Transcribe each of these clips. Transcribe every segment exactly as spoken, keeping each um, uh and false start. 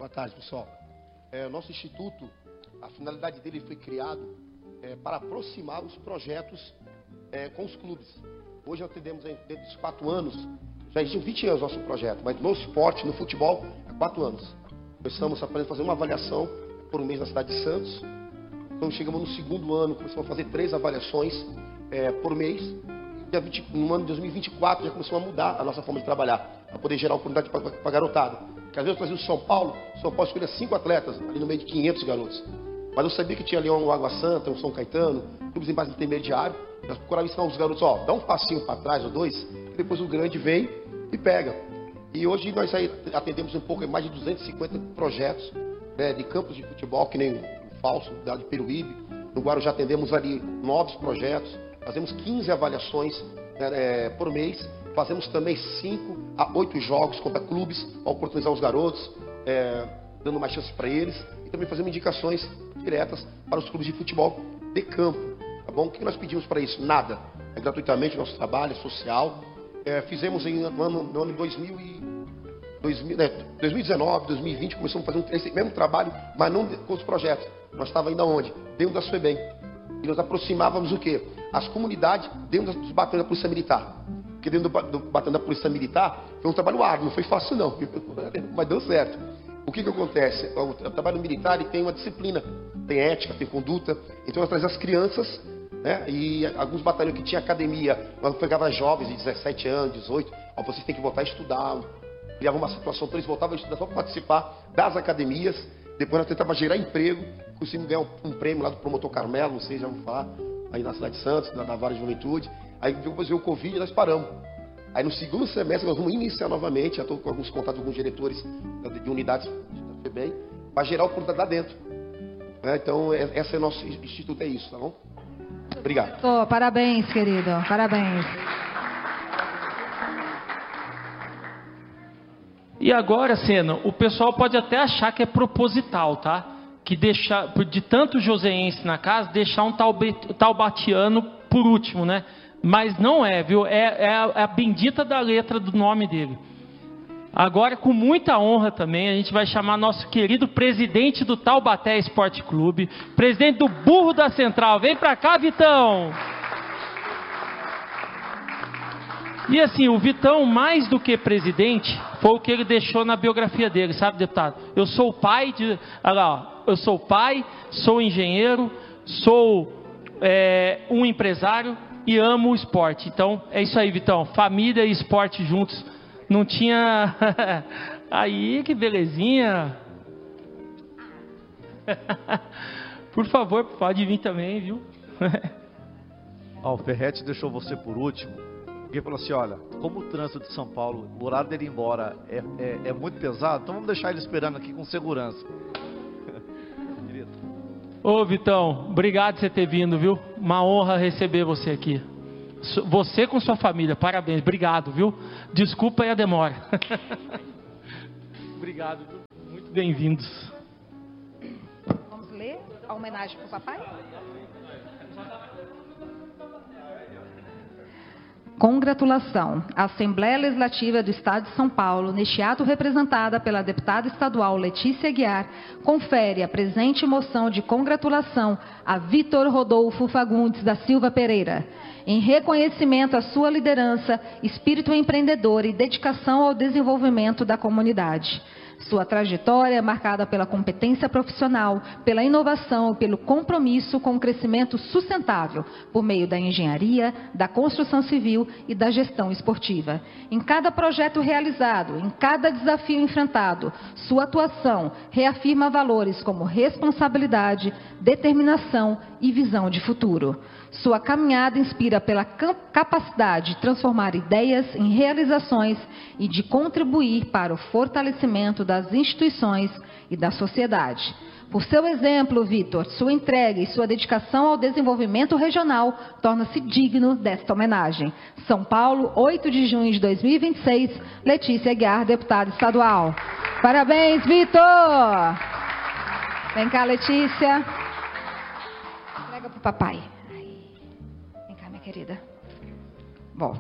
Boa tarde, pessoal. É, nosso instituto, a finalidade dele foi criado é, para aproximar os projetos é, com os clubes. Hoje nós atendemos, dentro dos quatro anos, já existem vinte anos nosso projeto, mas no esporte, no futebol, há quatro anos. Começamos a fazer uma avaliação por um mês na cidade de Santos. Então chegamos no segundo ano, começamos a fazer três avaliações é, por mês. No ano de dois mil e vinte e quatro já começamos a mudar a nossa forma de trabalhar, para poder gerar oportunidade para a garotada. Porque às vezes eu trazia o São Paulo, São Paulo escolhia cinco atletas, ali no meio de quinhentos garotos. Mas eu sabia que tinha ali um Água Santa, um São Caetano, clubes em base intermediário. Nós procurávamos ensinar os garotos, ó, dá um passinho para trás ou dois, e depois o grande vem e pega. E hoje nós aí atendemos um pouco, mais de duzentos e cinquenta projetos, né, de campos de futebol, que nem o Falso, da de Peruíbe. No Guarujá atendemos ali novos projetos, fazemos quinze avaliações né, é, por mês, fazemos também cinco a oito jogos contra clubes, para oportunizar os garotos, é, dando mais chances para eles, e também fazemos indicações diretas para os clubes de futebol de campo, tá bom? O que nós pedimos para isso? Nada, é gratuitamente o nosso trabalho, é social. É, fizemos em, no ano, no ano dois mil e, dois mil, né, dois mil e dezenove, dois mil e vinte, começamos a fazer um, esse mesmo trabalho, mas não com os projetos. Nós estávamos ainda onde? Dentro da FEBEM. E nós aproximávamos o quê? As comunidades dentro dos batalhões da Polícia Militar. Porque dentro do, do batalhão da Polícia Militar foi um trabalho árduo, não foi fácil não, mas deu certo. O que que acontece? O, o trabalho militar ele tem uma disciplina, tem ética, tem conduta. Então nós trazíamos as crianças, né? E alguns batalhões que tinha academia, nós pegávamos jovens de dezessete anos, dezoito, ó, vocês têm que voltar a estudar. Criava uma situação para eles voltavam a estudar só para participar das academias. Depois nós tentávamos gerar emprego, conseguimos ganhar um, um prêmio lá do promotor Carmelo, não sei, já vamos falar, aí na cidade de Santos, na, na Vara de Juventude. Aí depois veio o Covid e nós paramos. Aí no segundo semestre nós vamos iniciar novamente, já estou com alguns contatos com alguns diretores de, de unidades da FEBEM, para gerar oportunidade lá dentro. É, então, é, esse é o nosso instituto, é isso, tá bom? Obrigado. Oh, parabéns, querido, parabéns. E agora, Sena, o pessoal pode até achar que é proposital, tá? Que deixar, de tanto joseense na casa, deixar um taubatiano por último, né? Mas não é, viu? É, é, a, é a bendita da letra do nome dele. Agora, com muita honra também, a gente vai chamar nosso querido presidente do Taubaté Esporte Clube, presidente do Burro da Central. Vem pra cá, Vitão! E assim, o Vitão, mais do que presidente, foi o que ele deixou na biografia dele, sabe, deputado? Eu sou o pai de... Olha lá, ó, eu sou pai, sou engenheiro, sou é, um empresário e amo o esporte. Então, é isso aí, Vitão. Família e esporte juntos. Não tinha... Aí, que belezinha. Por favor, pode vir também, viu? Ó, o Ferretti deixou você por último. Porque falou assim, olha, como o trânsito de São Paulo, o horário dele ir embora é, é, é muito pesado, então vamos deixar ele esperando aqui com segurança. Ô, Vitão, obrigado por você ter vindo, viu? Uma honra receber você aqui. Você com sua família, parabéns, obrigado, viu? Desculpa aí a demora. Obrigado, muito bem-vindos. Vamos ler a homenagem para o papai? Congratulação. A Assembleia Legislativa do Estado de São Paulo, neste ato representada pela deputada estadual Letícia Aguiar, confere a presente moção de congratulação a Vitor Rodolfo Fagundes da Silva Pereira, em reconhecimento à sua liderança, espírito empreendedor e dedicação ao desenvolvimento da comunidade. Sua trajetória é marcada pela competência profissional, pela inovação e pelo compromisso com o crescimento sustentável, por meio da engenharia, da construção civil e da gestão esportiva. Em cada projeto realizado, em cada desafio enfrentado, sua atuação reafirma valores como responsabilidade, determinação e visão de futuro. Sua caminhada inspira pela capacidade de transformar ideias em realizações e de contribuir para o fortalecimento das instituições e da sociedade. Por seu exemplo, Vitor, sua entrega e sua dedicação ao desenvolvimento regional torna-se digno desta homenagem. São Paulo, oito de junho de dois mil e vinte e seis, Letícia Aguiar, deputada estadual. Parabéns, Vitor! Vem cá, Letícia. Entrega para o papai. Vem cá, minha querida. Bom.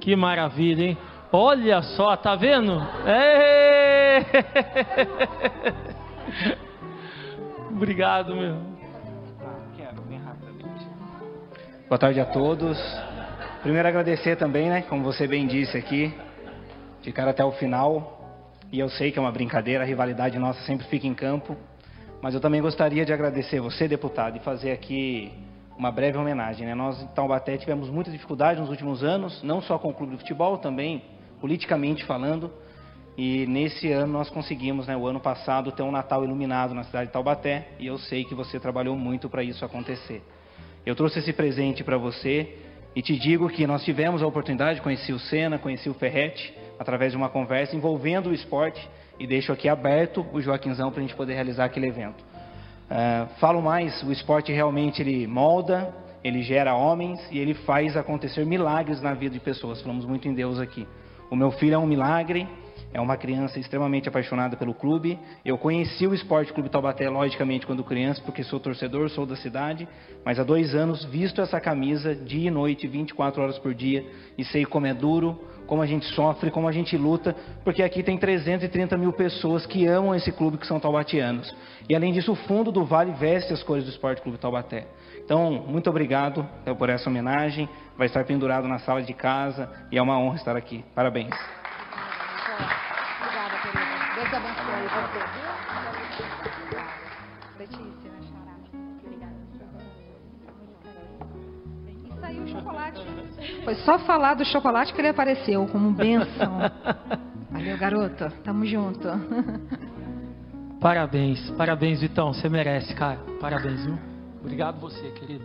Que maravilha, hein? Olha só, tá vendo? É... Obrigado, meu. Quero, bem rapidamente. Boa tarde a todos. Primeiro agradecer também, né? Como você bem disse aqui, ficar até o final. E eu sei que é uma brincadeira, a rivalidade nossa sempre fica em campo. Mas eu também gostaria de agradecer você, deputado, e fazer aqui uma breve homenagem, né? Nós em Taubaté tivemos muita dificuldade nos últimos anos, não só com o clube de futebol, também politicamente falando. E nesse ano nós conseguimos, né, o ano passado, ter um Natal iluminado na cidade de Taubaté. E eu sei que você trabalhou muito para isso acontecer. Eu trouxe esse presente para você e te digo que nós tivemos a oportunidade de conhecer o Senna, conhecer o Ferretti, através de uma conversa envolvendo o esporte, e deixo aqui aberto o Joaquinzão para a gente poder realizar aquele evento. Uh, falo mais, o esporte realmente ele molda, ele gera homens e ele faz acontecer milagres na vida de pessoas. Falamos muito em Deus aqui. O meu filho é um milagre, é uma criança extremamente apaixonada pelo clube. Eu conheci o Esporte Clube Taubaté, logicamente, quando criança, porque sou torcedor, sou da cidade. Mas há dois anos, visto essa camisa, dia e noite, vinte e quatro horas por dia, e sei como é duro, como a gente sofre, como a gente luta, porque aqui tem trezentas e trinta mil pessoas que amam esse clube, que são taubatianos. E além disso, o fundo do Vale veste as cores do Esporte Clube Taubaté. Então, muito obrigado por essa homenagem. Vai estar pendurado na sala de casa e é uma honra estar aqui. Parabéns. Obrigada, querida. Deus abençoe você. Letícia, né, Xará? Obrigada. E saiu o chocolate. Foi só falar do chocolate que ele apareceu como bênção. Valeu, garota. Tamo junto. Parabéns, parabéns, Vitão. Você merece, cara. Parabéns, viu? Obrigado você, querido.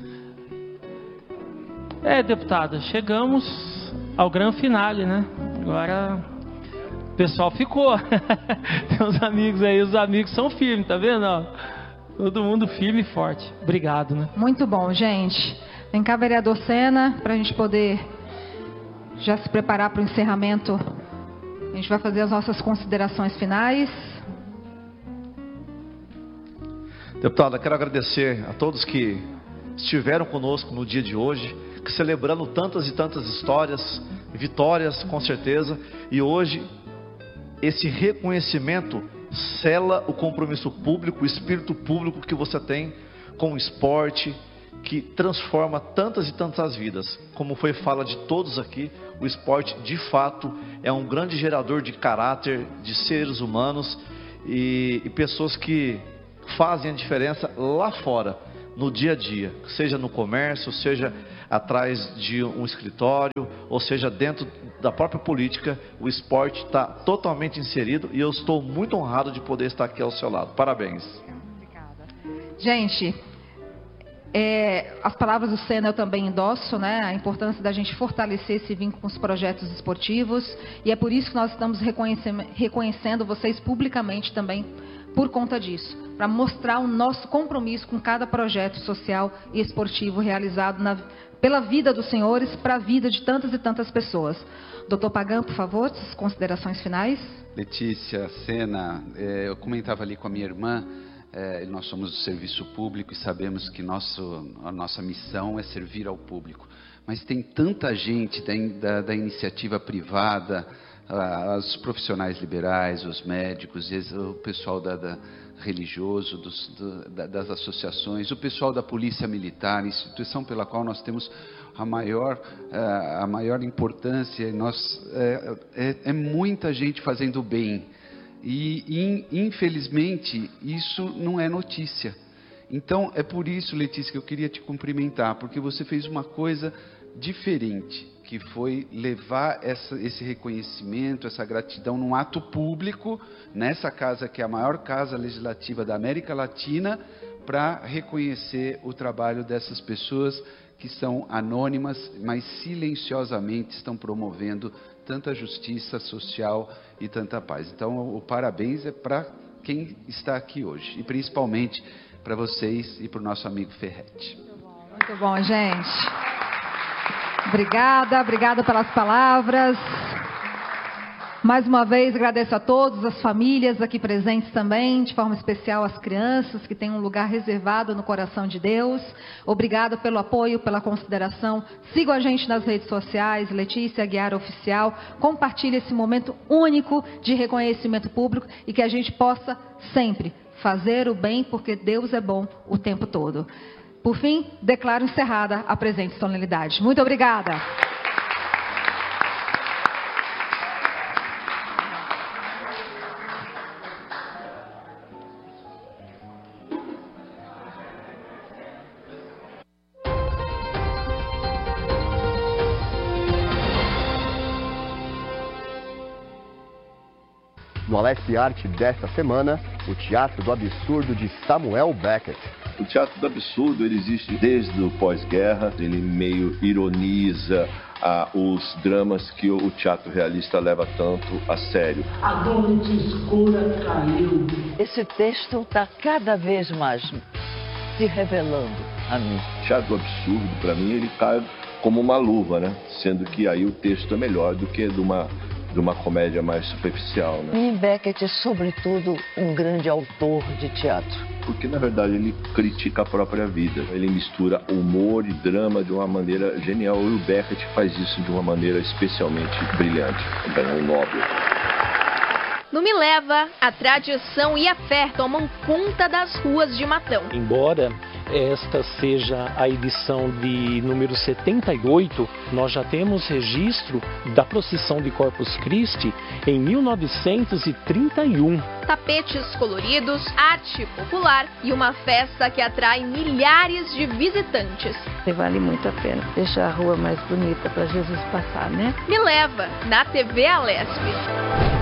É, deputada, chegamos ao grande finale, né? Agora o pessoal ficou. Tem uns amigos aí, os amigos são firmes, tá vendo? Ó, todo mundo firme e forte. Obrigado, né? Muito bom, gente. Vem cá, vereador Senna, para a gente poder já se preparar para o encerramento. A gente vai fazer as nossas considerações finais. Deputada, quero agradecer a todos que estiveram conosco no dia de hoje, que celebrando tantas e tantas histórias, vitórias com certeza, e hoje esse reconhecimento sela o compromisso público, o espírito público que você tem com o esporte, que transforma tantas e tantas vidas. Como foi fala de todos aqui, o esporte de fato é um grande gerador de caráter, de seres humanos e, e pessoas que fazem a diferença lá fora, no dia a dia, seja no comércio, seja atrás de um escritório, ou seja dentro da própria política. O esporte está totalmente inserido e eu estou muito honrado de poder estar aqui ao seu lado. Parabéns. Obrigada. Gente, é, as palavras do Senna eu também endosso, né? A importância da gente fortalecer esse vínculo com os projetos esportivos, e é por isso que nós estamos reconhecendo, reconhecendo vocês publicamente também por conta disso, para mostrar o nosso compromisso com cada projeto social e esportivo realizado na, pela vida dos senhores, para a vida de tantas e tantas pessoas. Doutor Pagan, por favor, suas considerações finais. Letícia, Senna, é, eu comentava ali com a minha irmã, é, nós somos do serviço público e sabemos que nosso, a nossa missão é servir ao público. Mas tem tanta gente da, da, da iniciativa privada, os profissionais liberais, os médicos, o pessoal da, da religioso, dos, do, da, das associações, o pessoal da polícia militar, instituição pela qual nós temos a maior, a maior importância. Nós, é, é, é muita gente fazendo bem e, infelizmente, isso não é notícia. Então, é por isso, Letícia, que eu queria te cumprimentar, porque você fez uma coisa diferente, que foi levar essa, esse reconhecimento, essa gratidão num ato público, nessa casa que é a maior casa legislativa da América Latina, para reconhecer o trabalho dessas pessoas que são anônimas, mas silenciosamente estão promovendo tanta justiça social e tanta paz. Então, o parabéns é para quem está aqui hoje, e principalmente para vocês e para o nosso amigo Ferretti. Muito bom, muito bom, gente. Obrigada, obrigada pelas palavras. Mais uma vez, agradeço a todos, as famílias aqui presentes também, de forma especial as crianças, que têm um lugar reservado no coração de Deus. Obrigado pelo apoio, pela consideração. Sigam a gente nas redes sociais, Letícia Aguiar Oficial. Compartilhe esse momento único de reconhecimento público e que a gente possa sempre fazer o bem, porque Deus é bom o tempo todo. Por fim, declaro encerrada a presente solenidade. Muito obrigada. No Alesp Arte desta semana, o Teatro do Absurdo de Samuel Beckett. O Teatro do Absurdo ele existe desde o pós-guerra, ele meio ironiza ah, os dramas que o teatro realista leva tanto a sério. A noite escura caiu. Esse texto está cada vez mais se revelando a mim. O Teatro do Absurdo, para mim, ele cai como uma luva, né? Sendo que aí o texto é melhor do que de uma... de uma comédia mais superficial, né? William Beckett é, sobretudo, um grande autor de teatro. Porque, na verdade, ele critica a própria vida. Ele mistura humor e drama de uma maneira genial. E o Beckett faz isso de uma maneira especialmente brilhante. Ganhou um Nobel. No Me Leva, a tradição e a fé tomam conta das ruas de Matão. Embora esta seja a edição de número setenta e oito, nós já temos registro da procissão de Corpus Christi em mil novecentos e trinta e um. Tapetes coloridos, arte popular e uma festa que atrai milhares de visitantes. E vale muito a pena deixar a rua mais bonita para Jesus passar, né? Me Leva, na T V Alesp.